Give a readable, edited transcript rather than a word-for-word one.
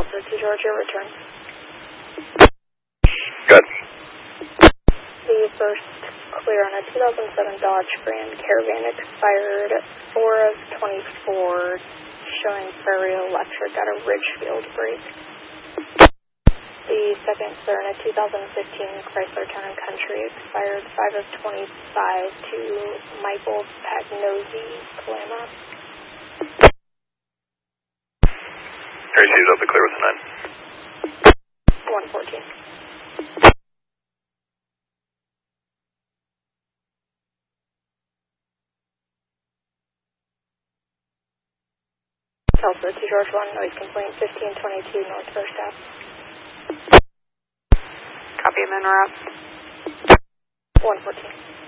Delta to Georgia, return. Good. The first clear on a 2007 Dodge Grand Caravan expired 4 of 24, showing Prairie Electric at a Ridgefield break. The second clear on a 2015 Chrysler Town & Country expired 5 of 25 to Michael Pagnozzi, Kalama. Receives up the clear with the 114. Tulsa to George 1, noise complaint 1522 North First Ave. Copy, I'm en route. 114.